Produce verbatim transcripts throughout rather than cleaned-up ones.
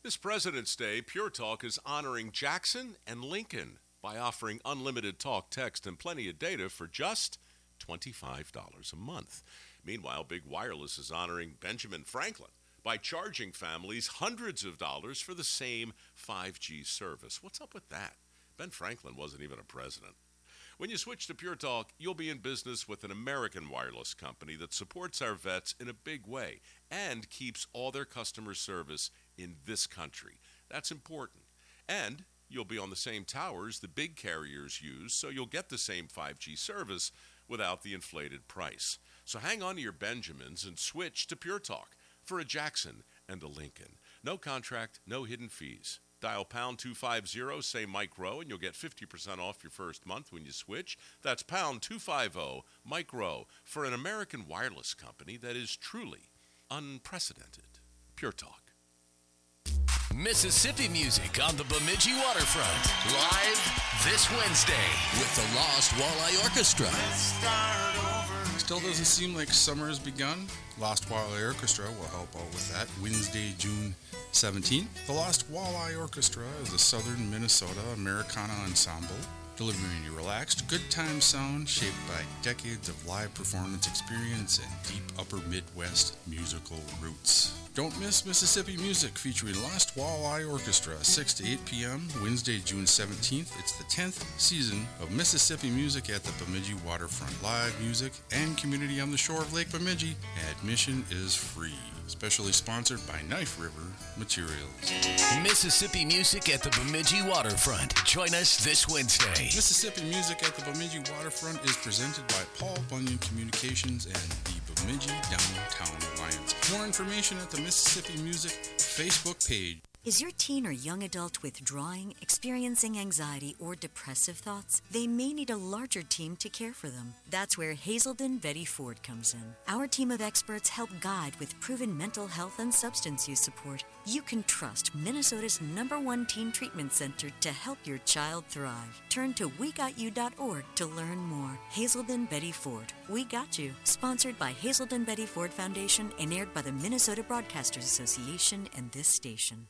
This President's Day, Pure Talk is honoring Jackson and Lincoln by offering unlimited talk, text, and plenty of data for just twenty-five dollars a month. Meanwhile, Big Wireless is honoring Benjamin Franklin by charging families hundreds of dollars for the same five G service. What's up with that? Ben Franklin wasn't even a president. When you switch to Pure Talk, you'll be in business with an American wireless company that supports our vets in a big way and keeps all their customer service in this country. That's important. And you'll be on the same towers the big carriers use, so you'll get the same five G service without the inflated price. So hang on to your Benjamins and switch to Pure Talk for a Jackson and a Lincoln. No contract, no hidden fees. Dial pound two fifty, say Mike Rowe, and you'll get fifty percent off your first month when you switch. That's pound two fifty, Mike Rowe, for an American wireless company that is truly unprecedented. Pure Talk. Mississippi music on the Bemidji waterfront. Live this Wednesday with the Lost Walleye Orchestra. Still doesn't seem like summer has begun. Lost Walleye Orchestra will help out with that. Wednesday, June seventeenth. The Lost Walleye Orchestra is a southern Minnesota Americana ensemble, delivering a relaxed, good time sound shaped by decades of live performance experience and deep upper Midwest musical roots. Don't miss Mississippi music featuring Lost Walleye Orchestra, six to eight p.m., Wednesday, June seventeenth. It's the tenth season of Mississippi Music at the Bemidji Waterfront. Live music and community on the shore of Lake Bemidji. Admission is free. Specially sponsored by Knife River Materials. Mississippi music at the Bemidji Waterfront. Join us this Wednesday. Mississippi music at the Bemidji Waterfront is presented by Paul Bunyan Communications and the Bemidji Downtown Alliance. More information at the Mississippi Music Facebook page. Is your teen or young adult withdrawing, experiencing anxiety, or depressive thoughts? They may need a larger team to care for them. That's where Hazelden Betty Ford comes in. Our team of experts help guide with proven mental health and substance use support. You can trust Minnesota's number one teen treatment center to help your child thrive. Turn to we got you dot org to learn more. Hazelden Betty Ford. We Got You. Sponsored by Hazelden Betty Ford Foundation and aired by the Minnesota Broadcasters Association and this station.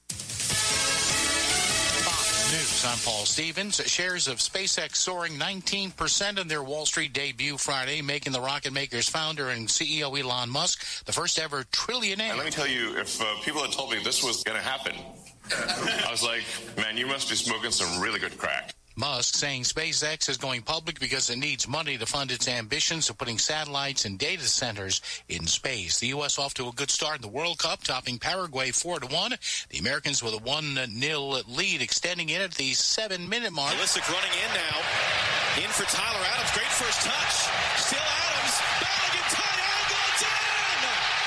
News. I'm Paul Stevens. Shares of SpaceX soaring nineteen percent in their Wall Street debut Friday, making the rocket maker's founder and C E O Elon Musk the first ever trillionaire. And let me tell you, if uh, people had told me this was going to happen, I was like, man, you must be smoking some really good crack. Musk saying SpaceX is going public because it needs money to fund its ambitions of putting satellites and data centers in space. The U S off to a good start in the World Cup, topping Paraguay four to one. The Americans with a one nil lead, extending in at the seven-minute mark. Pulisic running in now. In for Tyler Adams. Great first touch. Still Adams. Balogun tight angle. It's in!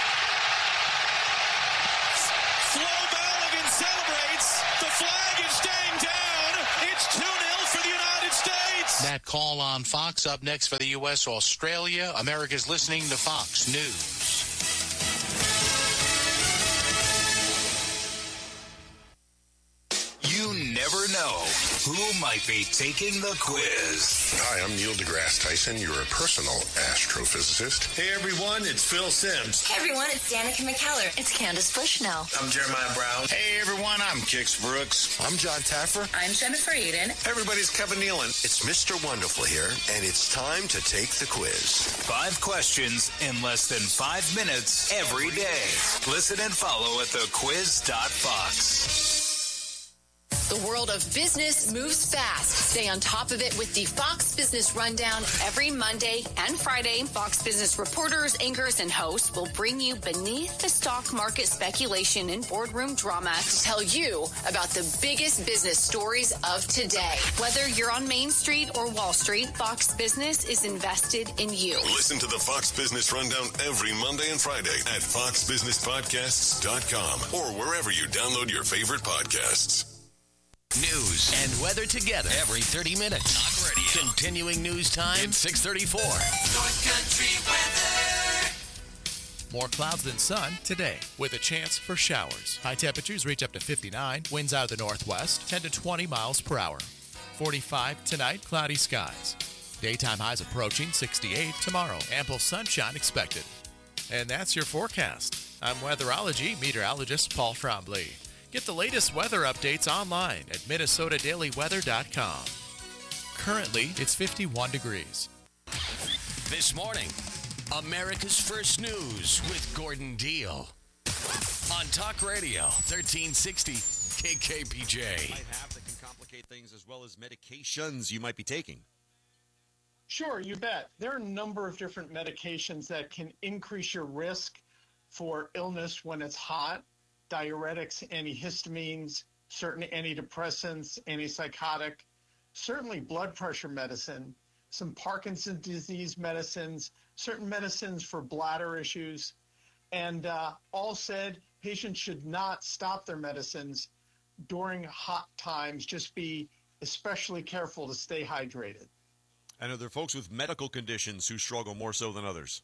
Flo Balogun celebrates. The flag is staying down. It's two nil. That call on Fox up next for the U S Australia. America's listening to Fox News. You never know who might be taking the quiz. Hi, I'm Neil deGrasse Tyson. You're a personal astrophysicist. Hey, everyone, it's Phil Simms. Hey, everyone, it's Danica McKellar. It's Candace Bushnell. I'm Jeremiah Brown. Hey, everyone, I'm Kix Brooks. I'm John Taffer. I'm Jennifer Eden. Everybody's Kevin Nealon. It's Mister Wonderful here, and it's time to take the quiz. Five questions in less than five minutes every day. Listen and follow at the quiz dot fox. The world of business moves fast. Stay on top of it with the Fox Business Rundown every Monday and Friday. Fox Business reporters, anchors, and hosts will bring you beneath the stock market speculation and boardroom drama to tell you about the biggest business stories of today. Whether you're on Main Street or Wall Street, Fox Business is invested in you. Listen to the Fox Business Rundown every Monday and Friday at fox business podcasts dot com or wherever you download your favorite podcasts. News and weather together every thirty minutes. Talk radio. Continuing news time at six thirty-four. North Country weather. More clouds than sun today with a chance for showers. High temperatures reach up to fifty-nine. Winds out of the northwest, ten to twenty miles per hour. forty-five tonight, cloudy skies. Daytime highs approaching sixty-eight tomorrow. Ample sunshine expected. And that's your forecast. I'm weatherology meteorologist Paul Trombley. Get the latest weather updates online at minnesota daily weather dot com. Currently, it's fifty-one degrees. This morning, America's First News with Gordon Deal. On Talk Radio, thirteen sixty K K P J. Might have that can complicate things as well as medications you might be taking. Sure, you bet. There are a number of different medications that can increase your risk for illness when it's hot. Diuretics, antihistamines, certain antidepressants, antipsychotic, certainly blood pressure medicine, some Parkinson's disease medicines, certain medicines for bladder issues. And uh, all said, patients should not stop their medicines during hot times. Just be especially careful to stay hydrated. And are there folks with medical conditions who struggle more so than others?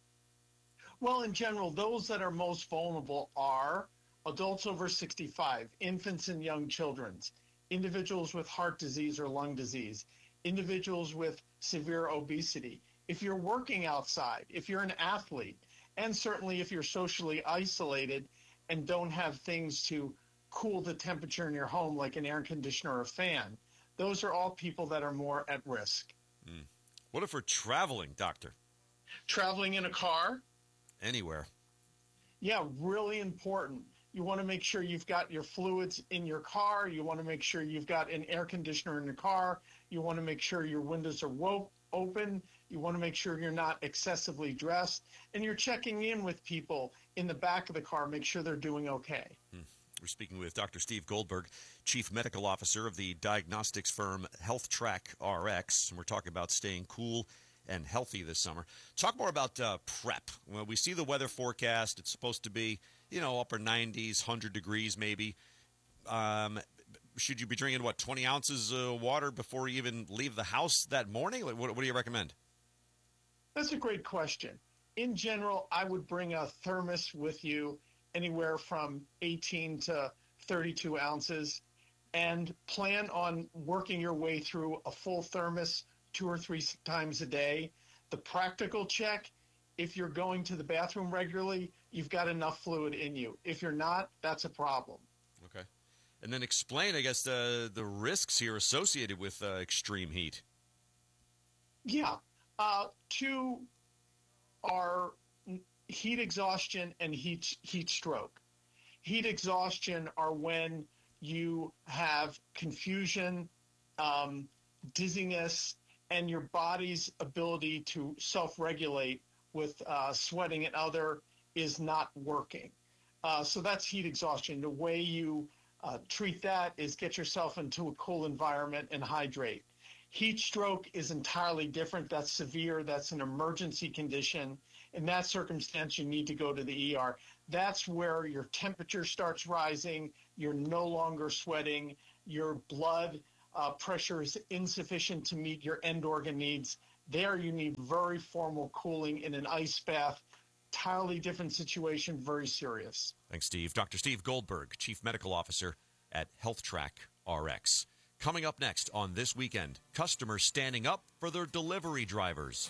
Well, in general, those that are most vulnerable are adults over sixty-five, infants and young children, individuals with heart disease or lung disease, individuals with severe obesity. If you're working outside, if you're an athlete, and certainly if you're socially isolated and don't have things to cool the temperature in your home like an air conditioner or a fan, those are all people that are more at risk. Mm. What if we're traveling, doctor? Traveling in a car? Anywhere. Yeah, really important. You want to make sure you've got your fluids in your car. You want to make sure you've got an air conditioner in your car. You want to make sure your windows are wo- open. You want to make sure you're not excessively dressed. And you're checking in with people in the back of the car, make sure they're doing okay. Hmm. We're speaking with Doctor Steve Goldberg, Chief Medical Officer of the diagnostics firm HealthTrack R X. And we're talking about staying cool and healthy this summer. Talk more about uh, prep. Well, we see the weather forecast. It's supposed to be, you know, upper nineties, one hundred degrees maybe. Um, should you be drinking, what, twenty ounces of water before you even leave the house that morning? Like, what, what do you recommend? That's a great question. In general, I would bring a thermos with you, anywhere from eighteen to thirty-two ounces, and plan on working your way through a full thermos two or three times a day. The practical check, if you're going to the bathroom regularly, you've got enough fluid in you. If you're not, that's a problem. Okay. And then explain, I guess, the, the risks here associated with uh, extreme heat. Yeah. Uh, two are heat exhaustion and heat, heat stroke. Heat exhaustion are when you have confusion, um, dizziness, and your body's ability to self-regulate with uh, sweating and other is not working. Uh, so that's heat exhaustion. The way you uh, treat that is get yourself into a cool environment and hydrate. Heat stroke is entirely different. That's severe. That's an emergency condition. In that circumstance, you need to go to the E R. That's where your temperature starts rising. You're no longer sweating. Your blood Uh, pressure is insufficient to meet your end organ needs. There you need very formal cooling in an ice bath. Entirely different situation, very serious. Thanks, Steve. Doctor Steve Goldberg, Chief Medical Officer at HealthTrack R X. Coming up next on This Weekend, customers standing up for their delivery drivers.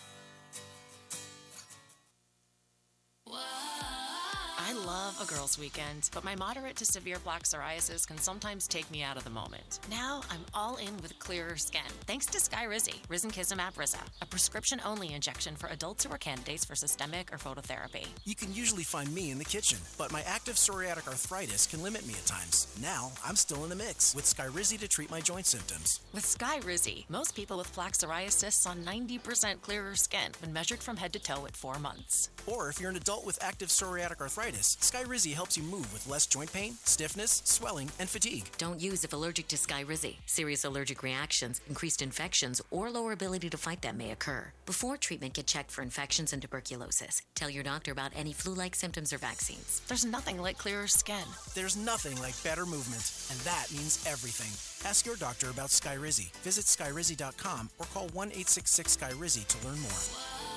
I love a girls' weekend, but my moderate to severe plaque psoriasis can sometimes take me out of the moment. Now I'm all in with clearer skin, thanks to Skyrizi, Risankizumab Riza, a prescription-only injection for adults who are candidates for systemic or phototherapy. You can usually find me in the kitchen, but my active psoriatic arthritis can limit me at times. Now I'm still in the mix with Skyrizi to treat my joint symptoms. With Skyrizi, most people with plaque psoriasis saw ninety percent clearer skin when measured from head to toe at four months. Or if you're an adult with active psoriatic arthritis, Skyrizi helps you move with less joint pain, stiffness, swelling, and fatigue. Don't use if allergic to Skyrizi. Serious allergic reactions, increased infections, or lower ability to fight them may occur. Before treatment, get checked for infections and tuberculosis. Tell your doctor about any flu-like symptoms or vaccines. There's nothing like clearer skin. There's nothing like better movement, and that means everything. Ask your doctor about Skyrizi. Visit Skyrizi dot com or call one eight six six Skyrizi to learn more.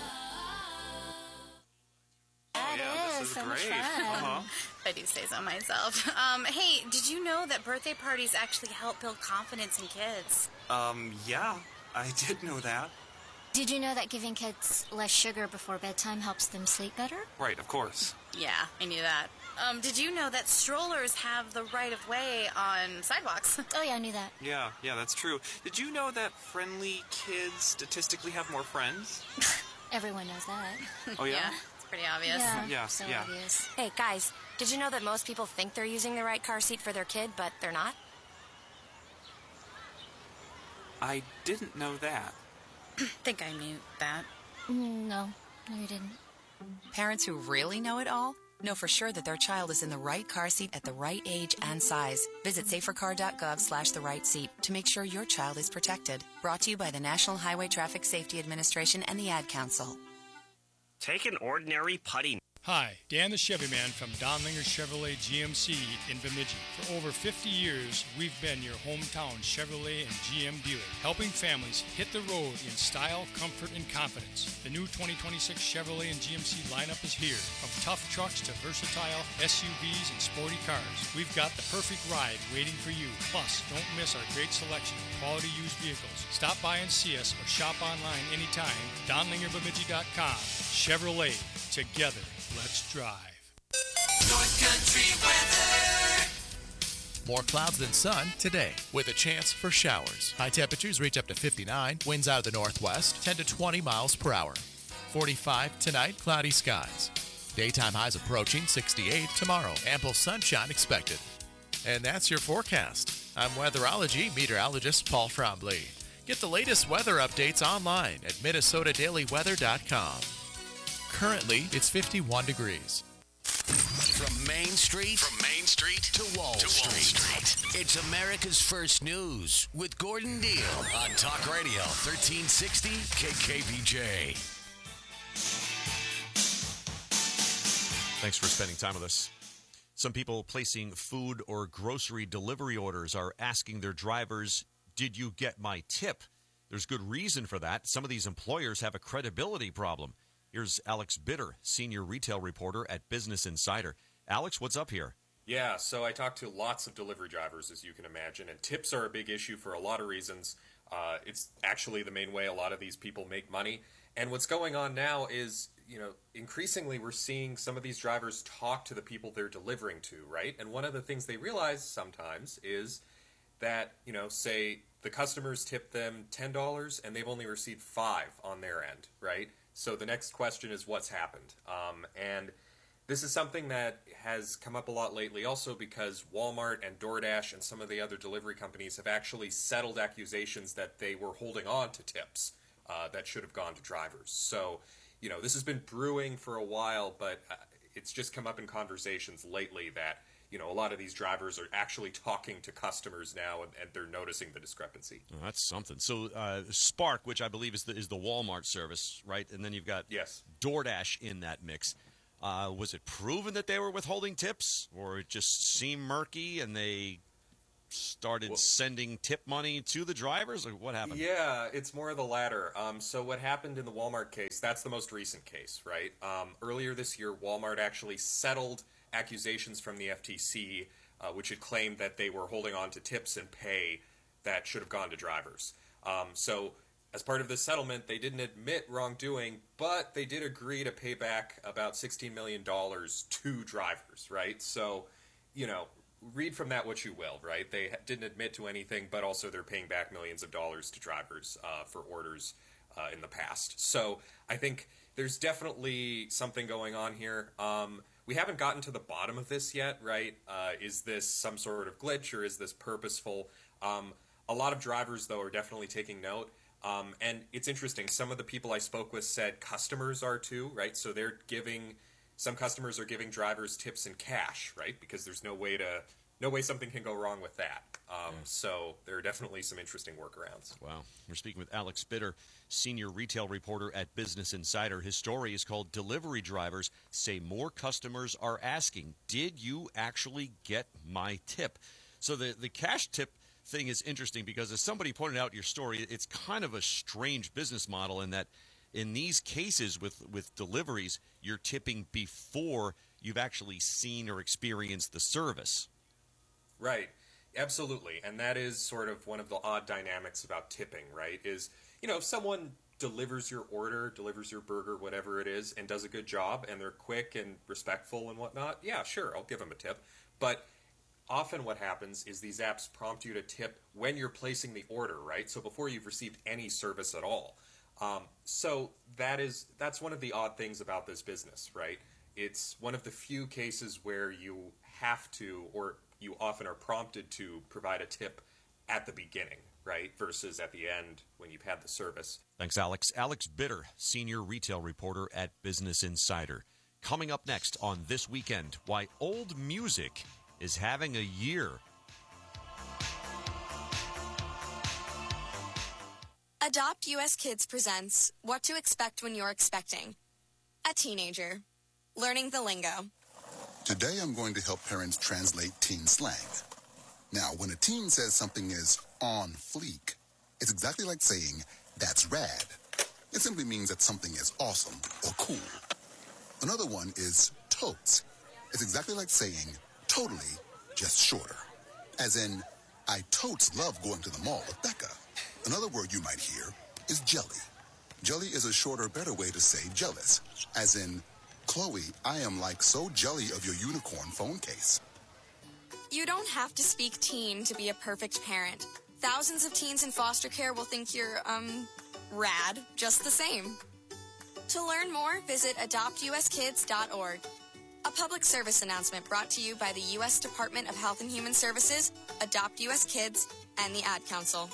Oh, yeah, this is so great. much fun. Uh-huh. If I do say so myself. Um, hey, did you know that birthday parties actually help build confidence in kids? Um, yeah, I did know that. Did you know that giving kids less sugar before bedtime helps them sleep better? Right, of course. Yeah, I knew that. Um, did you know that strollers have the right of way on sidewalks? Oh, yeah, I knew that. Yeah, yeah, that's true. Did you know that friendly kids statistically have more friends? Everyone knows that. Oh, yeah? Yeah, it's pretty obvious. Yeah, Yeah, so yeah. obvious. Hey, guys, did you know that most people think they're using the right car seat for their kid, but they're not? I didn't know that. think I knew that. Mm, no, no, you didn't. Parents who really know it all know for sure that their child is in the right car seat at the right age and size. Visit safercar.gov slash the right seat to make sure your child is protected. Brought to you by the National Highway Traffic Safety Administration and the Ad Council. Take an ordinary putty. Hi, Dan the Chevy Man from Donlinger Chevrolet G M C in Bemidji. For over fifty years, we've been your hometown Chevrolet and G M dealer, helping families hit the road in style, comfort, and confidence. The new twenty twenty-six Chevrolet and G M C lineup is here. From tough trucks to versatile S U Vs and sporty cars, we've got the perfect ride waiting for you. Plus, don't miss our great selection of quality used vehicles. Stop by and see us or shop online anytime. Donlinger Bemidji dot com. Chevrolet. Together. Let's drive. North Country weather. More clouds than sun today, with a chance for showers. High temperatures reach up to fifty-nine. Winds out of the northwest, ten to twenty miles per hour. forty-five tonight, cloudy skies. Daytime highs approaching sixty-eight tomorrow. Ample sunshine expected. And that's your forecast. I'm weatherology meteorologist Paul Trombley. Get the latest weather updates online at Minnesota Daily Weather dot com. Currently, it's fifty-one degrees. From Main Street, from Main Street to Wall, to Street. Wall Street. It's America's First News with Gordon Deal on Talk Radio thirteen sixty K K V J. Thanks for spending time with us. Some people placing food or grocery delivery orders are asking their drivers, "Did you get my tip?" There's good reason for that. Some of these employers have a credibility problem. Here's Alex Bitter, senior retail reporter at Business Insider. Alex, what's up here? Yeah, so I talked to lots of delivery drivers, as you can imagine, and tips are a big issue for a lot of reasons. Uh, it's actually the main way a lot of these people make money. And what's going on now is, you know, increasingly we're seeing some of these drivers talk to the people they're delivering to, right? And one of the things they realize sometimes is that, you know, say the customers tip them ten dollars and they've only received five on their end, right? So the next question is what's happened. Um, and this is something that has come up a lot lately also because Walmart and DoorDash and some of the other delivery companies have actually settled accusations that they were holding on to tips uh, that should have gone to drivers. So, you know, this has been brewing for a while, but uh, it's just come up in conversations lately that, you know, a lot of these drivers are actually talking to customers now, and, and they're noticing the discrepancy. Oh, that's something. So uh, Spark, which I believe is the, is the Walmart service, right? And then you've got yes. DoorDash in that mix. Uh, was it proven that they were withholding tips, or it just seemed murky and they started well, sending tip money to the drivers, or what happened? Yeah, it's more of the latter. Um, so what happened in the Walmart case, that's the most recent case, right? Um, earlier this year, Walmart actually settled accusations from the F T C, uh, which had claimed that they were holding on to tips and pay that should have gone to drivers. Um, so as part of this settlement, they didn't admit wrongdoing, but they did agree to pay back about sixteen million dollars to drivers, right? So, you know, read from that what you will, right? They didn't admit to anything, but also they're paying back millions of dollars to drivers uh, for orders uh, in the past. So I think there's definitely something going on here. Um, We haven't gotten to the bottom of this yet, right? Uh, is this some sort of glitch or is this purposeful? Um, a lot of drivers, though, are definitely taking note. Um, and it's interesting. Some of the people I spoke with said customers are too, right? So they're giving, some customers are giving drivers tips in cash, right? Because there's no way to, no way something can go wrong with that. Um, yeah. So there are definitely some interesting workarounds. Wow. We're speaking with Alex Bitter, senior retail reporter at Business Insider. His story is called Delivery Drivers Say More Customers Are Asking, Did You Actually Get My Tip? So the, the cash tip thing is interesting because, as somebody pointed out in your story, it's kind of a strange business model in that in these cases with, with deliveries, you're tipping before you've actually seen or experienced the service. Right. Absolutely. And that is sort of one of the odd dynamics about tipping, right? Is, you know, if someone delivers your order, delivers your burger, whatever it is, and does a good job, and they're quick and respectful and whatnot, yeah, sure, I'll give them a tip. But often what happens is these apps prompt you to tip when you're placing the order, right? So before you've received any service at all. Um, so that is that's one of the odd things about this business, right? It's one of the few cases where you have to, or you often are prompted to provide a tip at the beginning, right? Versus at the end when you've had the service. Thanks, Alex. Alex Bitter, senior retail reporter at Business Insider. Coming up next on This Weekend, why old music is having a year. Adopt U S Kids presents What to Expect When You're Expecting. A teenager. Learning the lingo. Today I'm going to help parents translate teen slang. Now, when a teen says something is on fleek, it's exactly like saying, that's rad. It simply means that something is awesome or cool. Another one is totes. It's exactly like saying, totally, just shorter. As in, I totes love going to the mall with Becca. Another word you might hear is jelly. Jelly is a shorter, better way to say jealous. As in, Chloe, I am like so jelly of your unicorn phone case. You don't have to speak teen to be a perfect parent. Thousands of teens in foster care will think you're, um, rad just the same. To learn more, visit adopt u s kids dot org. A public service announcement brought to you by the U S Department of Health and Human Services, Adopt U S Kids, and the Ad Council.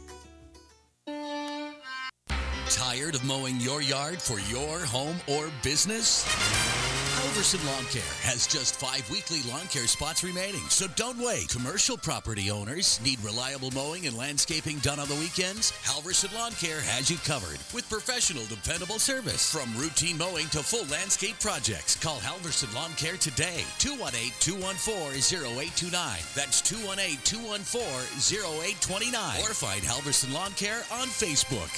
Tired of mowing your yard for your home or business? Halverson Lawn Care has just five weekly lawn care spots remaining, so don't wait. Commercial property owners need reliable mowing and landscaping done on the weekends? Halverson Lawn Care has you covered with professional, dependable service. From routine mowing to full landscape projects, call Halverson Lawn Care today. two one eight, two one four, zero eight two nine. That's two one eight, two one four, zero eight two nine. Or find Halverson Lawn Care on Facebook.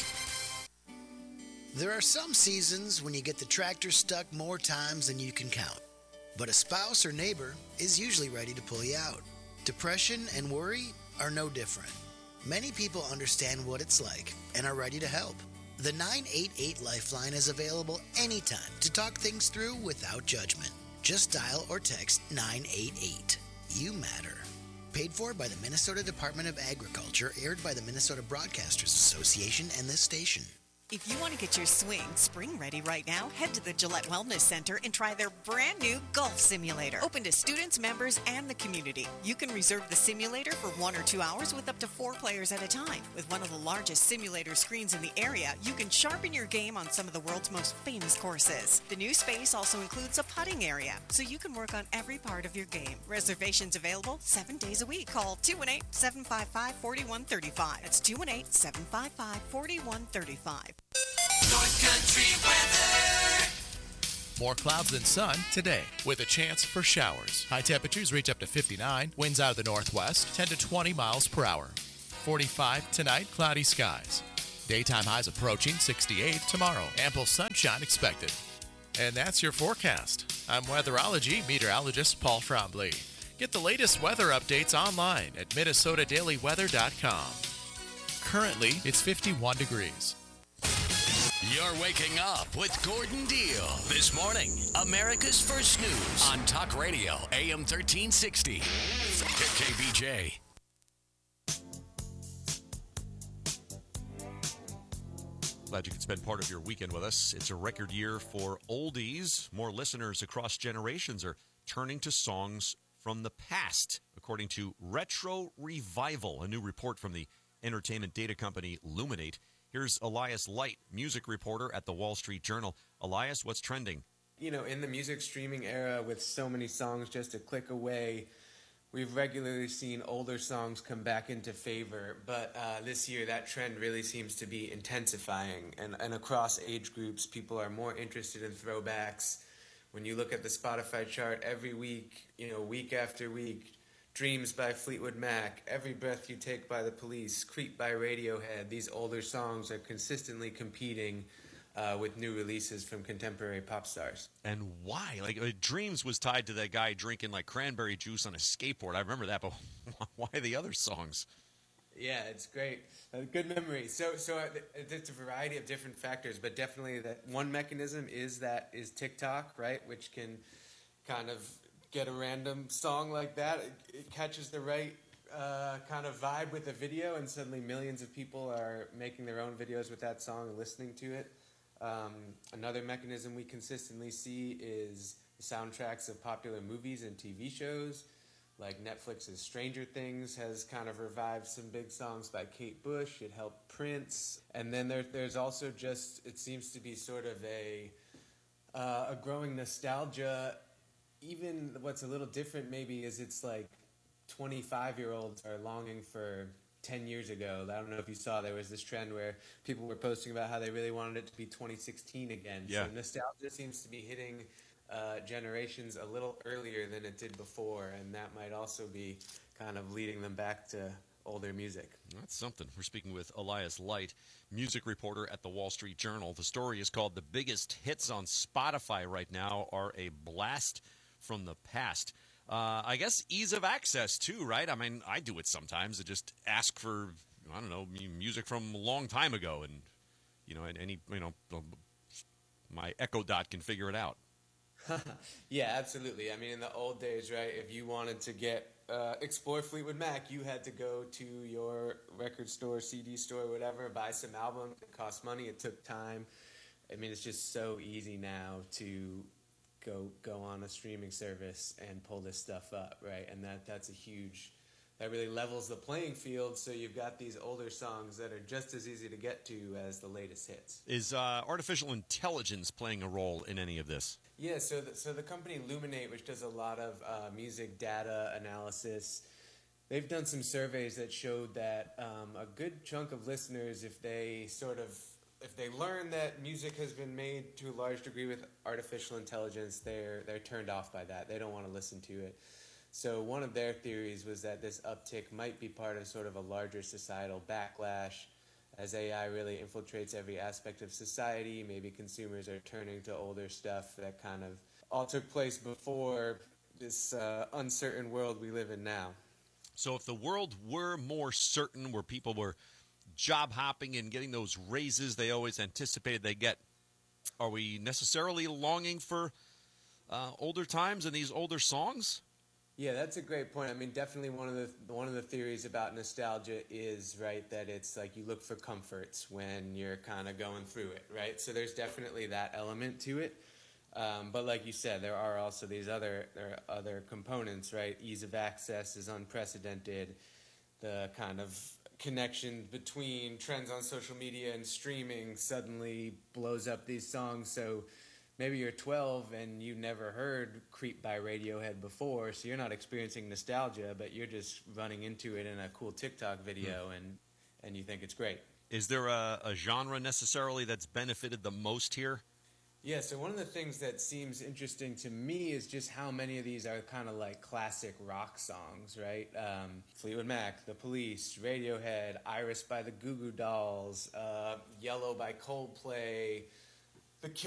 There are some seasons when you get the tractor stuck more times than you can count. But a spouse or neighbor is usually ready to pull you out. Depression and worry are no different. Many people understand what it's like and are ready to help. The nine eight eight Lifeline is available anytime to talk things through without judgment. Just dial or text nine eight eight. You matter. Paid for by the Minnesota Department of Agriculture, aired by the Minnesota Broadcasters Association and this station. If you want to get your swing spring ready right now, head to the Gillette Wellness Center and try their brand new golf simulator. Open to students, members, and the community. You can reserve the simulator for one or two hours with up to four players at a time. With one of the largest simulator screens in the area, you can sharpen your game on some of the world's most famous courses. The new space also includes a putting area, so you can work on every part of your game. Reservations available seven days a week. Call two one eight, seven five five, four one three five. That's two one eight, seven five five, four one three five. North Country weather. More clouds than sun today, with a chance for showers. High temperatures reach up to fifty-nine. Winds out of the northwest, ten to twenty miles per hour. forty-five tonight, cloudy skies. Daytime highs approaching sixty-eight tomorrow. Ample sunshine expected. And that's your forecast. I'm weatherology meteorologist Paul Trombley. Get the latest weather updates online at minnesota daily weather dot com. Currently, it's fifty-one degrees. You're waking up with Gordon Deal. This morning, America's First News on Talk Radio, A M thirteen sixty. K B J. Glad you could spend part of your weekend with us. It's a record year for oldies. More listeners across generations are turning to songs from the past, according to Retro Revival, a new report from the entertainment data company Luminate. Here's Elias Light, music reporter at the Wall Street Journal. Elias, what's trending? You know, in the music streaming era with so many songs just a click away, we've regularly seen older songs come back into favor. But uh, this year, that trend really seems to be intensifying. And, and across age groups, people are more interested in throwbacks. When you look at the Spotify chart every week, you know, week after week, Dreams by Fleetwood Mac, Every Breath You Take by The Police, Creep by Radiohead. These older songs are consistently competing uh, with new releases from contemporary pop stars. And why? Like, uh, Dreams was tied to that guy drinking, like, cranberry juice on a skateboard. I remember that, but why the other songs? Yeah, it's great. Uh, good memory. So, so uh, it's a variety of different factors, but definitely that one mechanism is that is TikTok, right? Which can kind of get a random song like that. It, it catches the right uh, kind of vibe with the video, and suddenly millions of people are making their own videos with that song and listening to it. Um, another mechanism we consistently see is the soundtracks of popular movies and T V shows. Like Netflix's Stranger Things has kind of revived some big songs by Kate Bush. It helped Prince. And then there, there's also just, it seems to be sort of a, uh, a growing nostalgia. Even what's a little different maybe is it's like twenty-five-year-olds are longing for ten years ago. I don't know if you saw, there was this trend where people were posting about how they really wanted it to be twenty sixteen again. Yeah. So nostalgia seems to be hitting Uh, generations a little earlier than it did before, and that might also be kind of leading them back to older music. That's something. We're speaking with Elias Light, music reporter at the Wall Street Journal. The story is called "The Biggest Hits on Spotify Right Now Are a Blast from the Past." Uh, I guess ease of access too, right? I mean, I do it sometimes. I just ask for, I don't know, music from a long time ago, and you know, any, you know, my Echo Dot can figure it out. Yeah, absolutely. I mean, in the old days, right, if you wanted to get uh, explore Fleetwood Mac, you had to go to your record store, C D store, whatever, buy some albums. It cost money. It took time. I mean, it's just so easy now to go go on a streaming service and pull this stuff up, right? And that that's a huge, that really levels the playing field. So you've got these older songs that are just as easy to get to as the latest hits. Is uh, artificial intelligence playing a role in any of this? Yeah, so the, so the company Luminate, which does a lot of uh, music data analysis, they've done some surveys that showed that um, a good chunk of listeners, if they sort of, if they learn that music has been made to a large degree with artificial intelligence, they're they're turned off by that. They don't want to listen to it. So one of their theories was that this uptick might be part of sort of a larger societal backlash. As A I really infiltrates every aspect of society, maybe consumers are turning to older stuff that kind of all took place before this uh, uncertain world we live in now. So if the world were more certain, where people were job hopping and getting those raises they always anticipated they get, are we necessarily longing for uh, older times and these older songs? Yeah, that's a great point. I mean, definitely one of the one of the theories about nostalgia is, right, that it's like you look for comforts when you're kind of going through it, right? So there's definitely that element to it. Um, but like you said, there are also these other there are other components, right? Ease of access is unprecedented. The kind of connection between trends on social media and streaming suddenly blows up these songs. So maybe you're twelve and you never heard Creep by Radiohead before, so you're not experiencing nostalgia, but you're just running into it in a cool TikTok video, mm. and and you think it's great. Is there a, a genre necessarily that's benefited the most here? Yeah, so one of the things that seems interesting to me is just how many of these are kind of like classic rock songs, right? Um, Fleetwood Mac, The Police, Radiohead, Iris by the Goo Goo Dolls, uh, Yellow by Coldplay, The